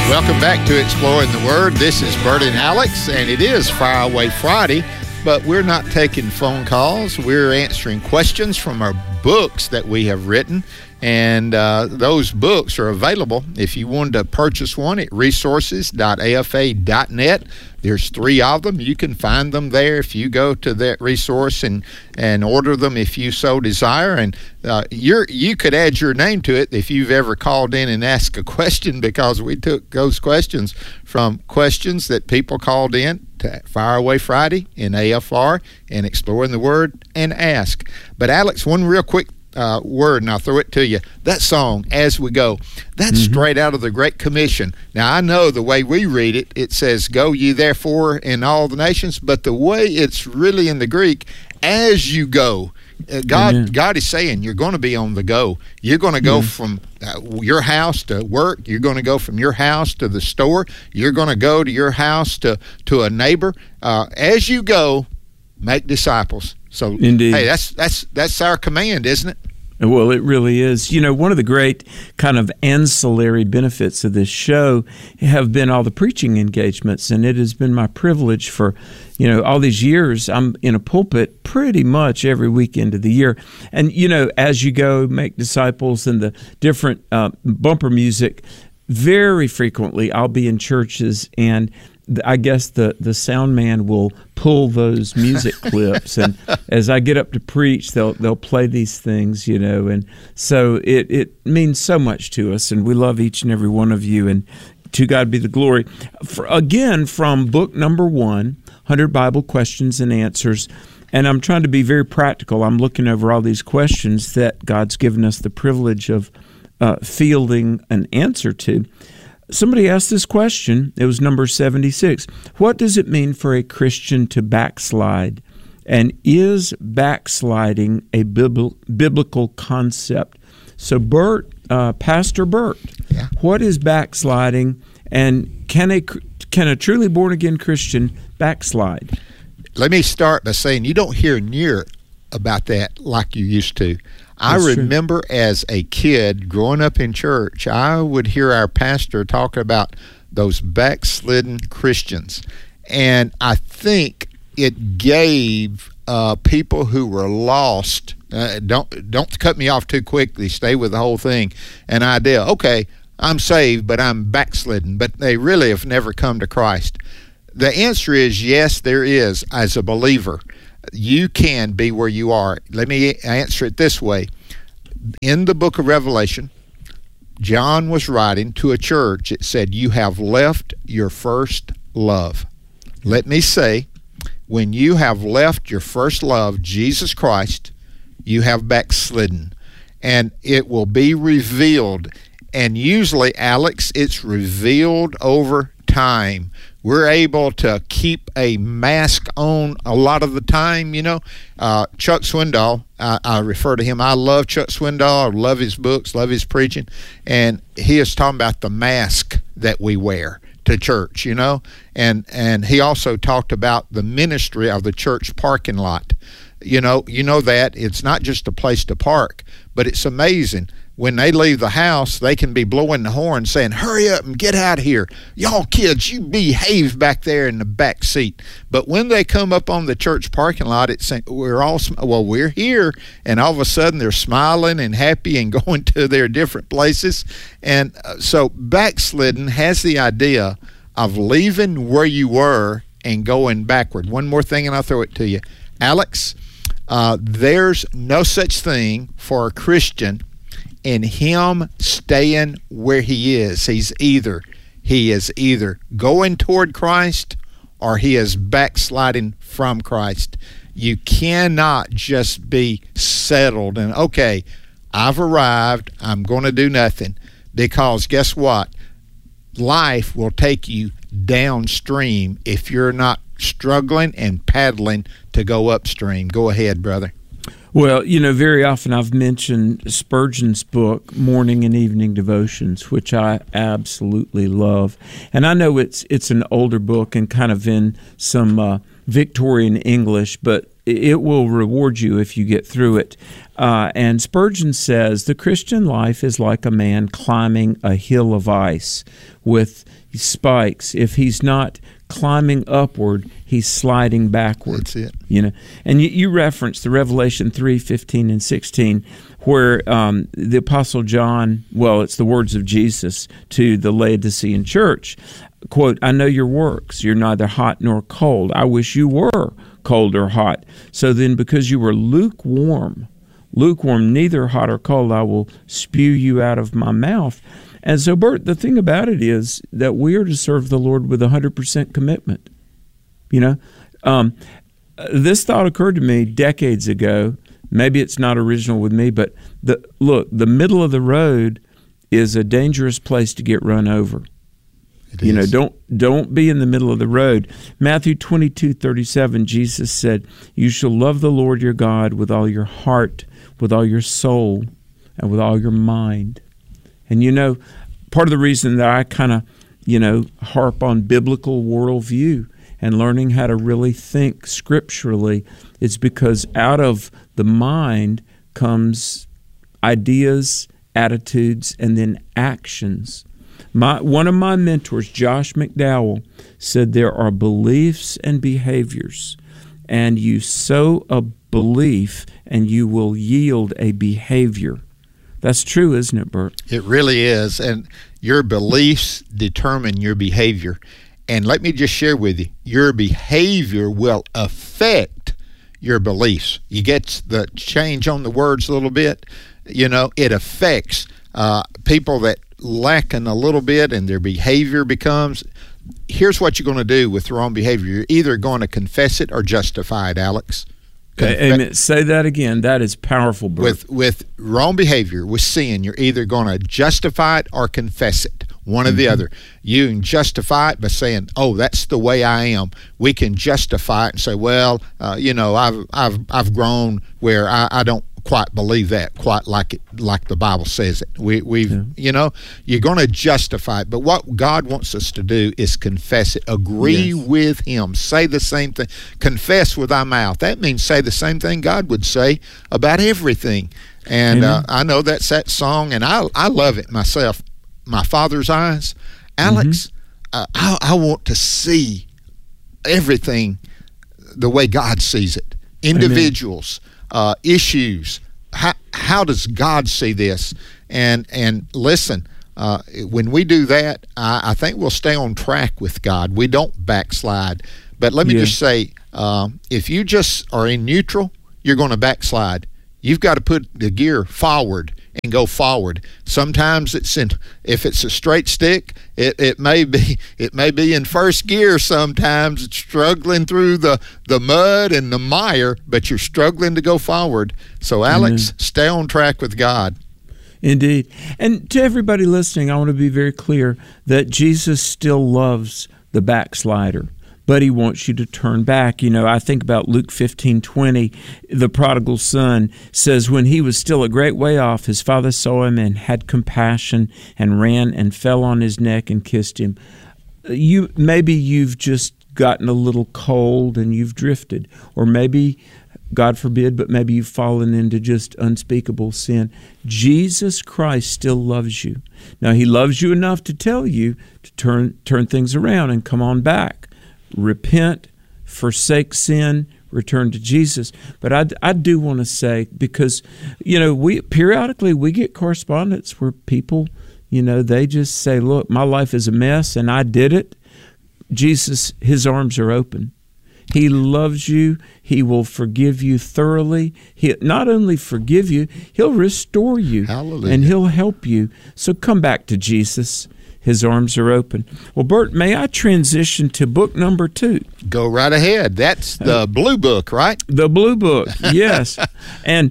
Welcome back to Exploring the Word. This is Bert and Alex, and it is Fire Away Friday, but we're not taking phone calls. We're answering questions from our books that we have written, and those books are available if you wanted to purchase one at resources.afa.net. There's 3 of them. You can find them there if you go to that resource and order them if you so desire. And you could add your name to it if you've ever called in and asked a question, because we took those questions from questions that people called in to Fire Away Friday in AFR and Exploring the Word and Ask. But Alex, one real quick word, and I'll throw it to you. That song, As We Go, that's straight out of the Great Commission. Now, I know the way we read it, it says, go ye therefore in all the nations, but the way it's really in the Greek, as you go, God is saying you're going to be on the go. You're going to go from your house to work. You're going to go from your house to the store. You're going to go to your house to a neighbor. As you go, make disciples. So, Indeed. Hey, that's our command, isn't it? Well, it really is. You know, one of the great kind of ancillary benefits of this show have been all the preaching engagements, and it has been my privilege for, all these years. I'm in a pulpit pretty much every weekend of the year. And, as you go, make disciples, and the different bumper music, very frequently I'll be in churches, and I guess the sound man will pull those music clips, and as I get up to preach, they'll play these things, and so it means so much to us, and we love each and every one of you, and to God be the glory. Again, from book number 1, 100 Bible Questions and Answers, and I'm trying to be very practical. I'm looking over all these questions that God's given us the privilege of fielding an answer to. Somebody asked this question. It was number 76. What does it mean for a Christian to backslide? And is backsliding a biblical concept? So, Bert, Pastor Bert, What is backsliding? And can a truly born-again Christian backslide? Let me start by saying you don't hear near about that like you used to. I remember as a kid growing up in church, I would hear our pastor talking about those backslidden Christians. And I think it gave people who were lost, don't cut me off too quickly, stay with the whole thing, an idea, okay, I'm saved, but I'm backslidden, but they really have never come to Christ. The answer is yes, there is. As a believer, you can be where you are. Let me answer it this way. In the book of Revelation, John was writing to a church. It said, you have left your first love. Let me say, when you have left your first love, Jesus Christ, you have backslidden. And it will be revealed. And usually, Alex, it's revealed over time. We're able to keep a mask on a lot of the time, Chuck Swindoll, I refer to him. I love Chuck Swindoll. I love his books, love his preaching. And he is talking about the mask that we wear to church, And he also talked about the ministry of the church parking lot. You know that it's not just a place to park, but it's amazing. When they leave the house, they can be blowing the horn saying, hurry up and get out of here. Y'all kids, you behave back there in the back seat. But when they come up on the church parking lot, it's saying, we're here. And all of a sudden they're smiling and happy and going to their different places. And so backslidden has the idea of leaving where you were and going backward. One more thing and I'll throw it to you. Alex, there's no such thing for a Christian in him staying where he is. He is either going toward Christ or he is backsliding from Christ. You cannot just be settled and, okay, I've arrived, I'm going to do nothing. Because guess what? Life will take you downstream if you're not struggling and paddling to go upstream. Go ahead, brother. Well, very often I've mentioned Spurgeon's book, Morning and Evening Devotions, which I absolutely love. And I know it's an older book and kind of in some Victorian English, but it will reward you if you get through it. And Spurgeon says, the Christian life is like a man climbing a hill of ice with spikes. If he's not climbing upward, he's sliding backward. That's it. And you referenced the Revelation 3:15 and 16, where the Apostle John, it's the words of Jesus to the Laodicean church, quote, I know your works. You're neither hot nor cold. I wish you were cold or hot. So then because you were lukewarm, neither hot or cold, I will spew you out of my mouth. And so, Bert, the thing about it is that we are to serve the Lord with 100% commitment. This thought occurred to me decades ago. Maybe it's not original with me, but the middle of the road is a dangerous place to get run over. Don't be in the middle of the road. Matthew 22:37, Jesus said, you shall love the Lord your God with all your heart, with all your soul, and with all your mind. And part of the reason that I kind of, harp on biblical worldview and learning how to really think scripturally is because out of the mind comes ideas, attitudes, and then actions. One of my mentors, Josh McDowell, said there are beliefs and behaviors, and you sow a belief and you will yield a behavior. That's true, isn't it, Bert? It really is. And your beliefs determine your behavior. And let me just share with you, your behavior will affect your beliefs. You get the change on the words a little bit? It affects people that lacken a little bit and their behavior becomes. Here's what you're going to do with wrong behavior. You're either going to confess it or justify it, Alex. Amen. Say that again. That is powerful, Bert. With wrong behavior, with sin, you're either going to justify it or confess it. One or the other. You can justify it by saying, "Oh, that's the way I am." We can justify it and say, "Well, I've grown where I don't quite believe that quite like the Bible says it." You're going to justify it, but what God wants us to do is confess it, agree with Him, say the same thing, confess with our mouth. That means say the same thing God would say about everything. And I know that's that song, and I love it myself. My Father's eyes, Alex. I want to see everything the way God sees it. Individuals. Issues. How does God see this? And listen, when we do that, I think we'll stay on track with God. We don't backslide. But let me just say, if you just are in neutral, you're going to backslide. You've got to put the gear forward and go forward. Sometimes if it's a straight stick, it may be in first gear. Sometimes it's struggling through the mud and the mire, but you're struggling to go forward. So Alex, stay on track with God. Indeed. And to everybody listening, I want to be very clear that Jesus still loves the backslider, but He wants you to turn back. I think about Luke 15:20. The prodigal son says, when he was still a great way off, his father saw him and had compassion and ran and fell on his neck and kissed him. Maybe you've just gotten a little cold and you've drifted, or maybe, God forbid, but maybe you've fallen into just unspeakable sin. Jesus Christ still loves you. Now, He loves you enough to tell you to turn things around and come on back. Repent, forsake sin, return to Jesus. But I do want to say, because we periodically get correspondence where people, they just say, "Look, my life is a mess, and I did it." Jesus, His arms are open. He loves you. He will forgive you thoroughly. He'll not only forgive you, He'll restore you. Hallelujah. And He'll help you. So come back to Jesus. His arms are open. Well, Bert, may I transition to book number 2? Go right ahead. That's the Blue Book, right? The Blue Book, yes. And,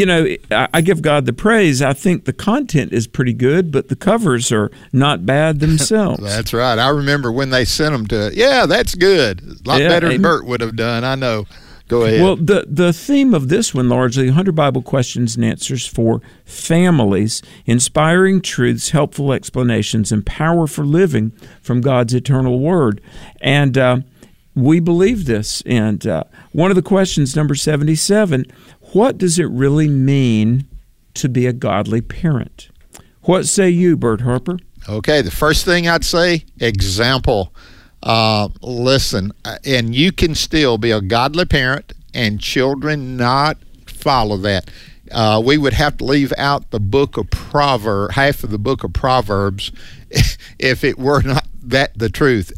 I give God the praise. I think the content is pretty good, but the covers are not bad themselves. That's right. I remember when they sent them to, that's good. A lot better than Bert would have done, I know. Go ahead. Well, the theme of this one largely 100 Bible questions and answers for families, inspiring truths, helpful explanations, and power for living from God's eternal Word. And we believe this. And one of the questions, number 77, what does it really mean to be a godly parent? What say you, Bert Harper? Okay, the first thing I'd say, example. Listen, and you can still be a godly parent and children not follow that. We would have to leave out the book of Proverbs, half of the book of Proverbs, if it were not that the truth.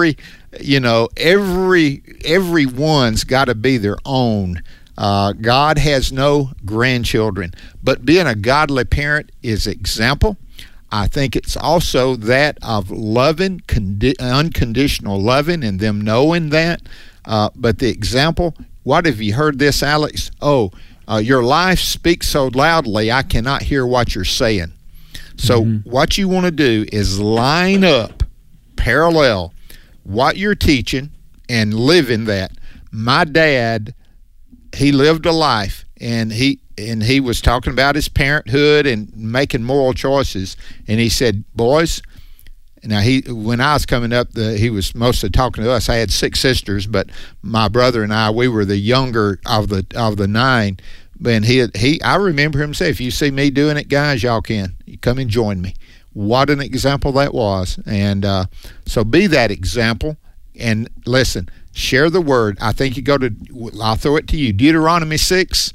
Everyone's got to be their own. God has no grandchildren, but being a godly parent is example. I think it's also that of loving, unconditional loving, and them knowing that. But the example, what have you heard this, Alex? Your life speaks so loudly, I cannot hear what you're saying. So what you want to do is line up, parallel, what you're teaching and live in that. My dad, he lived a life, and he was talking about his parenthood and making moral choices. And he said, boys, now when I was coming up, he was mostly talking to us. I had 6 sisters, but my brother and I, we were the younger of the 9. And I remember him say, if you see me doing it, guys, y'all you come and join me. What an example that was. And so be that example. And listen, share the word. I think I'll throw it to you. Deuteronomy 6,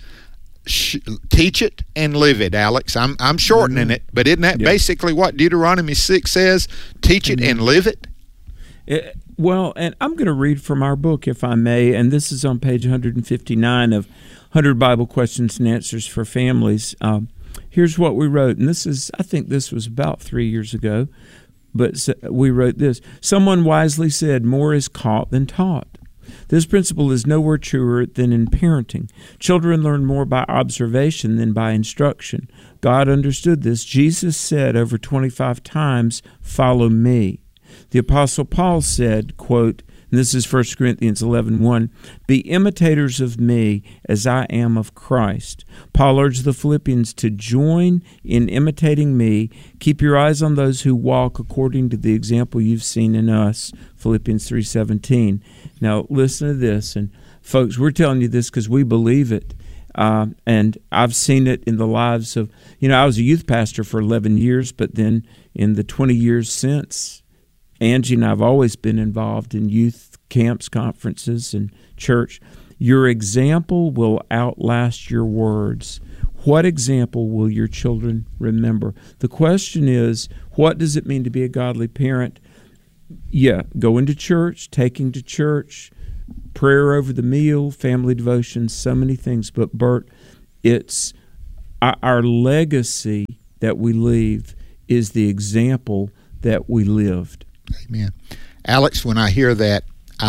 teach it and live it, Alex. I'm shortening it, but isn't that basically what Deuteronomy 6 says? Teach it and live it? Well, and I'm going to read from our book, if I may, and this is on page 159 of 100 Bible Questions and Answers for Families. Here's what we wrote, and I think this was about 3 years ago, but we wrote this. Someone wisely said, more is caught than taught. This principle is nowhere truer than in parenting. Children learn more by observation than by instruction. God understood this. Jesus said over 25 times, follow me. The Apostle Paul said, quote, and this is 1 Corinthians 11:1, be imitators of me as I am of Christ. Paul urged the Philippians to join in imitating me. Keep your eyes on those who walk according to the example you've seen in us, Philippians 3:17. Now, listen to this. And folks, we're telling you this because we believe it. And I've seen it in the lives of, I was a youth pastor for 11 years, but then in the 20 years since, Angie and I have always been involved in youth camps, conferences, and church. Your example will outlast your words. What example will your children remember? The question is, what does it mean to be a godly parent? Yeah, going to church, taking to church, prayer over the meal, family devotions, so many things. But Bert, it's our legacy that we leave is the example that we lived. Amen. Alex, when I hear that,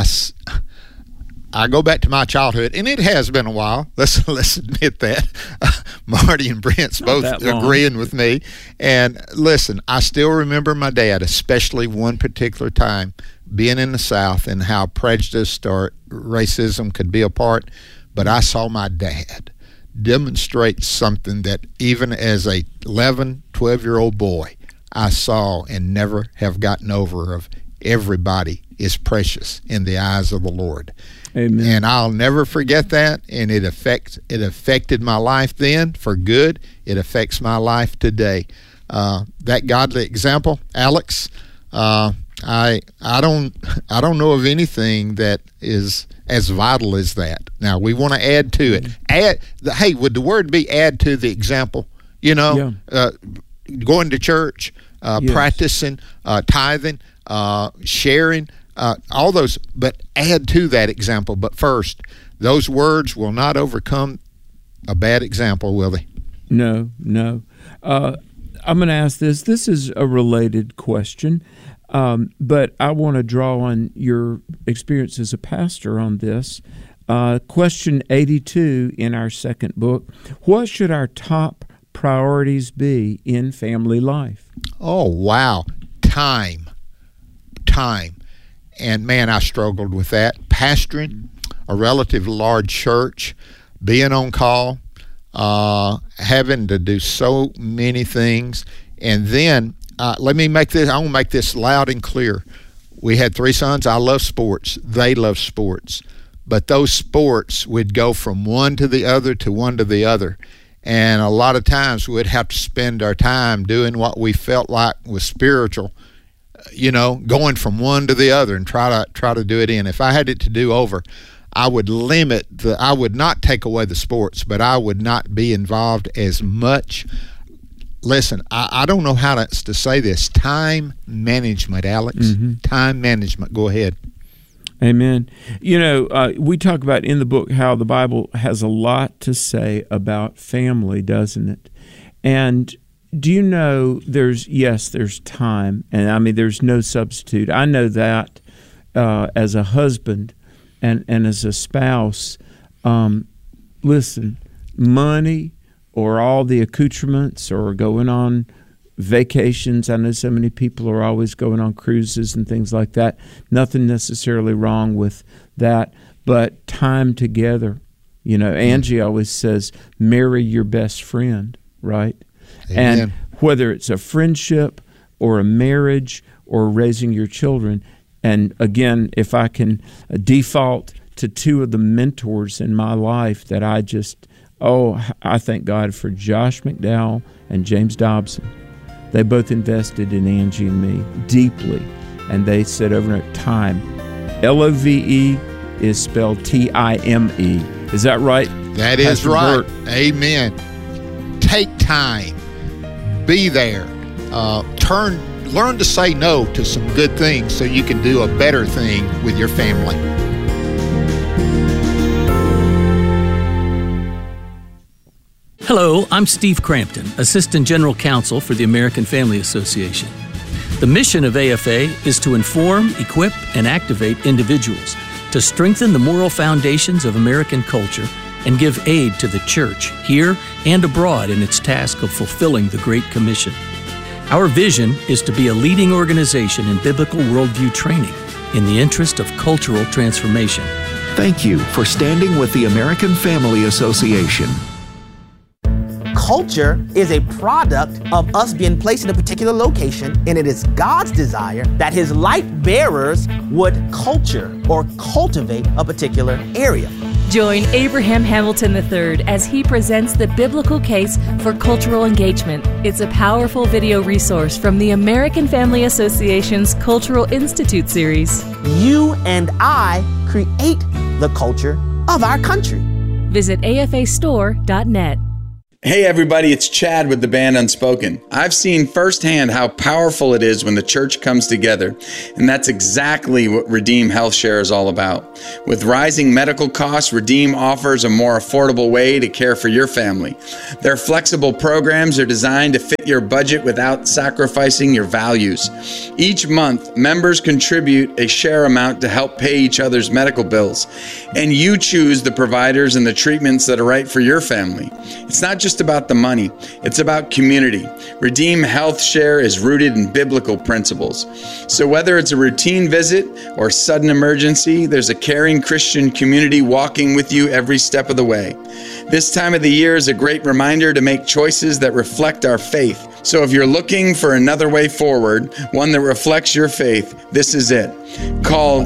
I go back to my childhood, and it has been a while. Let's admit that. Marty and Brent's both agreeing with me. And listen, I still remember my dad, especially one particular time, being in the South and how prejudice or racism could be a part. But I saw my dad demonstrate something that even as a 11, 12-year-old boy, I saw and never have gotten over of everybody is precious in the eyes of the Lord. Amen. And I'll never forget that, and it affected my life then for good. It affects my life today. That godly example, Alex, I don't know of anything that is as vital as that. Now we want to add to it. Hey, would the word be add to the example? Going to church, practicing, tithing, sharing, all those, but add to that example. But first, those words will not overcome a bad example, will they? No. I'm going to ask this. This is a related question, but I want to draw on your experience as a pastor on this. Question 82 in our second book. What should our top priorities be in family life? Oh, wow. Time. And man, I struggled with that. Pastoring, a relatively large church, being on call, having to do so many things. And then let me make this, I want to make this loud and clear. We had 3 sons. I love sports. They love sports. But those sports would go from one to the other to one to the other. And a lot of times we'd have to spend our time doing what we felt like was spiritual, going from one to the other and try to do it in. If I had it to do over, I would I would not take away the sports, but I would not be involved as much. Listen, I don't know how to say this. Time management, Alex. Mm-hmm. Time management. Go ahead. Amen. We talk about in the book how the Bible has a lot to say about family, doesn't it? And do you know there's time, and I mean there's no substitute. I know that as a husband and as a spouse. Listen, money or all the accoutrements or going on vacations. I know so many people are always going on cruises and things like that. Nothing necessarily wrong with that, but time together. Angie always says, marry your best friend, right? Amen. And whether it's a friendship or a marriage or raising your children, and again, if I can default to 2 of the mentors in my life that I thank God for Josh McDowell and James Dobson. They both invested in Angie and me deeply, and they said over time, LOVE is spelled TIME. Is that right? That is right. Amen. Take time. Be there. Learn to say no to some good things so you can do a better thing with your family. Hello, I'm Steve Crampton, Assistant General Counsel for the American Family Association. The mission of AFA is to inform, equip, and activate individuals to strengthen the moral foundations of American culture and give aid to the church here and abroad in its task of fulfilling the Great Commission. Our vision is to be a leading organization in biblical worldview training in the interest of cultural transformation. Thank you for standing with the American Family Association. Culture is a product of us being placed in a particular location, and it is God's desire that His light bearers would culture or cultivate a particular area. Join Abraham Hamilton III as he presents the biblical case for cultural engagement. It's a powerful video resource from the American Family Association's Cultural Institute series. You and I create the culture of our country. Visit afastore.net. Hey everybody, it's Chad with the band Unspoken. I've seen firsthand how powerful it is when the church comes together, and that's exactly what Redeem Health Share is all about. With rising medical costs, Redeem offers a more affordable way to care for your family. Their flexible programs are designed to fit your budget without sacrificing your values. Each month, members contribute a share amount to help pay each other's medical bills, and you choose the providers and the treatments that are right for your family. It's not just about the money, it's about community. Redeem Health Share is rooted in biblical principles. So whether it's a routine visit or sudden emergency, there's a caring Christian community walking with you every step of the way. This time of the year is a great reminder to make choices that reflect our faith. So if you're looking for another way forward, one that reflects your faith, this is it. Call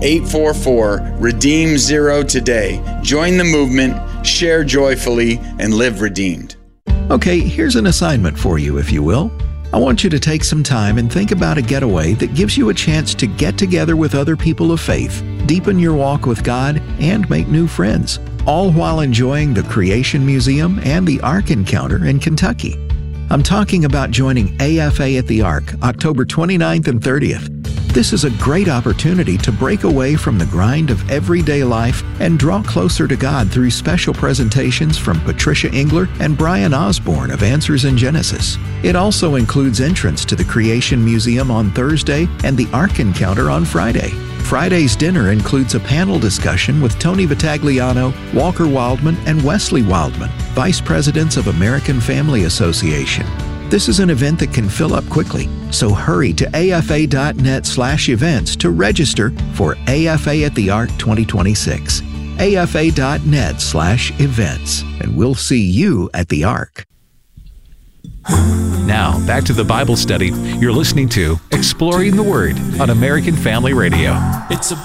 844-REDEEM-0 today. Join the movement, share joyfully, and live redeemed. Okay, here's an assignment for you, if you will. I want you to take some time and think about a getaway that gives you a chance to get together with other people of faith, deepen your walk with God, and make new friends, all while enjoying the Creation Museum and the Ark Encounter in Kentucky. I'm talking about joining AFA at the Ark, October 29th and 30th. This is a great opportunity to break away from the grind of everyday life and draw closer to God through special presentations from Patricia Engler and Brian Osborne of Answers in Genesis. It also includes entrance to the Creation Museum on Thursday and the Ark Encounter on Friday. Friday's dinner includes a panel discussion with Tony Vitagliano, Walker Wildman, and Wesley Wildman, Vice Presidents of American Family Association. This is an event that can fill up quickly, so hurry to afa.net/events to register for AFA at the Ark 2026. afa.net/events, and we'll see you at the Ark. Now, back to the Bible study. You're listening to Exploring the Word on American Family Radio. It's a